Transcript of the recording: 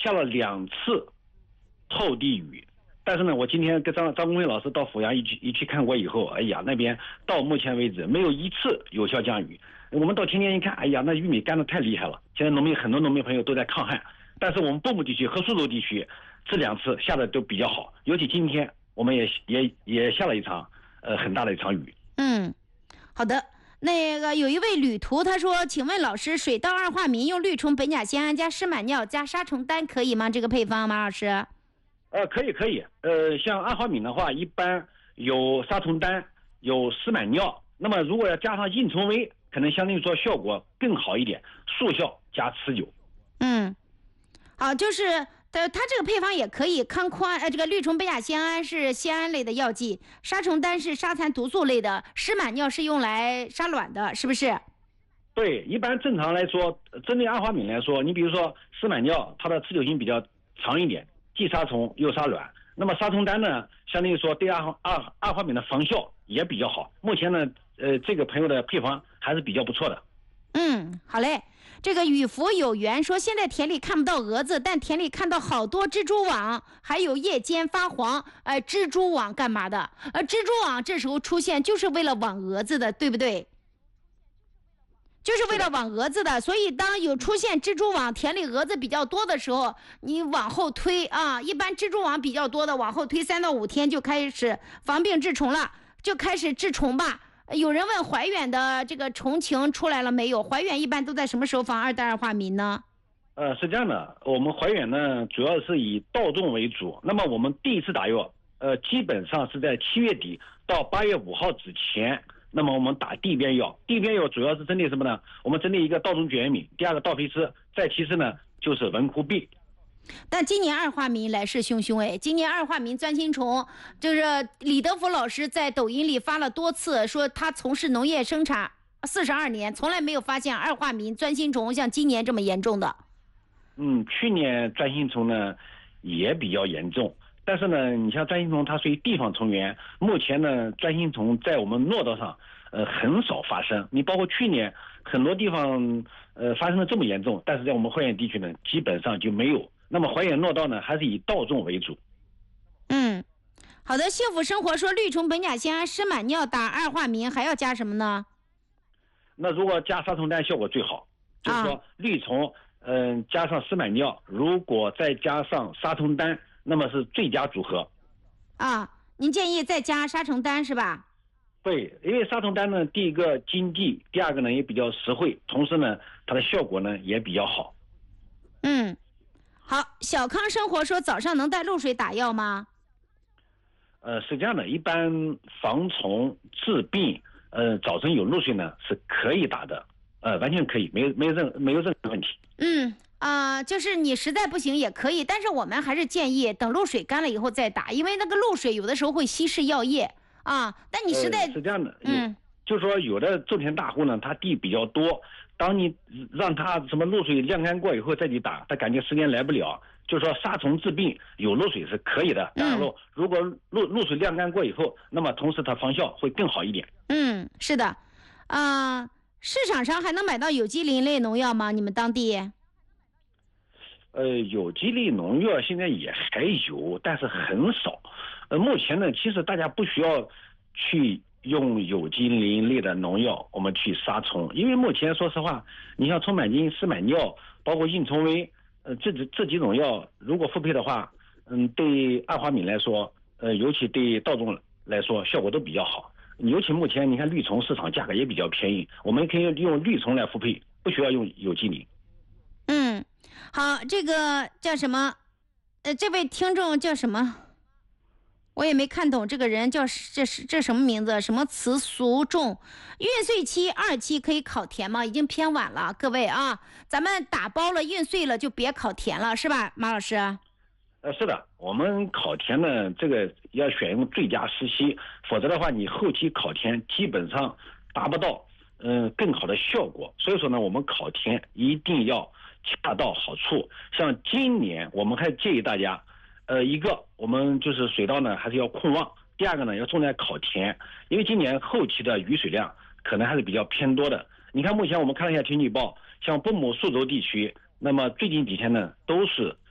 下了2次透地雨。但是呢，我今天跟张公辉老师到阜阳一去看过以后，哎呀，那边到目前为止没有1次有效降雨。我们到天天一看，哎呀，那玉米干得太厉害了。现在很多农民朋友都在抗旱，但是我们蚌埠地区和苏州地区这2次下的都比较好，尤其今天我们也下了一场很大的一场雨。 好的。那个有一位旅途他说，请问老师，水稻二化醚用氯虫苯甲酰胺加湿螨尿加杀虫丹可以吗？这个配方，马老师？ 可以。像二化醚的话，一般有杀虫丹，有湿螨尿。那么如果要加上硬虫威，可能相对说效果更好一点，速效加持久。 好，就是它这个配方也可以，康宽这个氯虫苯甲酰胺是酰胺类的药剂，杀虫丹是杀残毒素类的，湿螨尿是用来杀卵的，是不是？ 对，一般正常来说，针对二化醚来说，你比如说湿螨尿，它的持久性比较长一点，既杀虫又杀卵。那么杀虫丹呢，相对于说对二化醚的防效也比较好。目前呢，这个朋友的配方还是比较不错的。 好嘞。这个与福有缘说，现在田里看不到蛾子，但田里看到好多蜘蛛网，还有夜间发黄。蜘蛛网干嘛的？蜘蛛网这时候出现就是为了网蛾子的，对不对？就是为了网蛾子的，所以当有出现蜘蛛网，田里蛾子比较多的时候，你往后推啊，一般蜘蛛网比较多的往后推3到5天就开始防病治虫了，就开始治虫吧。有人问怀远的这个虫情出来了没有？怀远一般都在什么时候防2代二化醚呢？ 是这样的，我们怀远呢主要是以稻种为主，那么我们第一次打药，基本上是在7月底到8月5号之前。那么我们打地边药，地边药主要是针对什么呢？我们针对一个稻种卷柄，第2个稻肥丝，再其次呢就是蚊枯病。 但今年二化醚来势汹汹今年二化醚钻心虫，就是李德福老师在抖音里发了多次，说他从事农业生产42年，从来没有发现二化醚钻心虫像今年这么严重的。 去年钻心虫呢也比较严重，但是呢，你像钻心虫它属于地方虫源，目前呢钻心虫在我们诺道上很少发生。你包括去年很多地方发生的这么严重，但是在我们怀远地区呢基本上就没有。那么怀远诺道呢还是以稻种为主。 好的。幸福生活说，氯虫苯甲酰胺湿螨尿打二化醚还要加什么呢？ 那如果加杀虫丹效果最好，就是说氯虫加上湿螨尿，如果再加上杀虫丹，那么是最佳组合。 您建议再加杀虫丹是吧？ 对，因为杀虫丹呢，第一个经济，第2个呢也比较实惠，同时呢它的效果呢也比较好。 好。小康生活说，早上能带露水打药吗？ 是这样的，一般防虫治病，早晨有露水呢是可以打的，完全可以，没有任何问题。 就是你实在不行也可以，但是我们还是建议等露水干了以后再打，因为那个露水有的时候会稀释药液但你实在是这样的，就是说有的种田大户呢，他地比较多，当你让他什么露水晾干过以后再去打，他感觉时间来不了。就是说杀虫治病有露水是可以的，当然如果露水晾干过以后，那么同时它防效会更好一点。 是的。市场上还能买到有机磷类农药吗？你们当地？ 有机类农药现在也还有，但是很少。目前呢，其实大家不需要去用有机磷类的农药我们去杀虫，因为目前说实话，你像虫螨菌、湿螨尿，包括硬虫威，这几种药如果复配的话，对二化醚来说，尤其对稻种来说效果都比较好。尤其目前你看氯虫市场价格也比较便宜，我们可以用氯虫来复配，不需要用有机磷。 好。这个叫什么？这位听众叫什么？我也没看懂这个人叫这什么名字？什么词俗重？运穗期2期可以烤田吗？已经偏晚了，各位咱们打包了运穗了就别烤田了，是吧，马老师？ 是的，我们烤田呢，这个要选用最佳时期，否则的话，你后期烤田基本上达不到更好的效果。所以说呢，我们烤田一定要恰到好处。像今年，我们还建议大家，一个我们就是水稻呢还是要控旺，第2个呢要重在烤田，因为今年后期的雨水量可能还是比较偏多的。你看目前我们看了一下天气预报，像蚌埠、苏州地区，那么最近几天呢都是